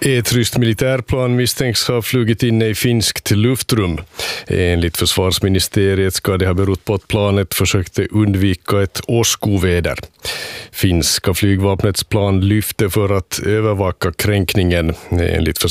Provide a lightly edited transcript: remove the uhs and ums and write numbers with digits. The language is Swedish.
Ett ryskt militärplan misstänks ha flugit in i finskt luftrum. Enligt försvarsministeriet ska det ha berott på att planet försökte undvika ett åskoväder. Finska flygvapnets plan lyfte för att övervaka kränkningen. Enligt